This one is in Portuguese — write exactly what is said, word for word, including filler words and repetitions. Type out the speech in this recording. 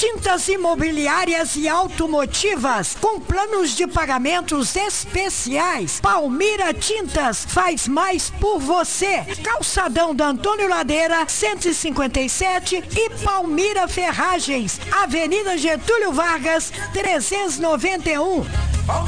Tintas imobiliárias e automotivas com planos de pagamentos especiais. Palmira Tintas faz mais por você. Calçadão da Antônio Ladeira, cento e cinquenta e sete e Palmira Ferragens, Avenida Getúlio Vargas, trezentos e noventa e um.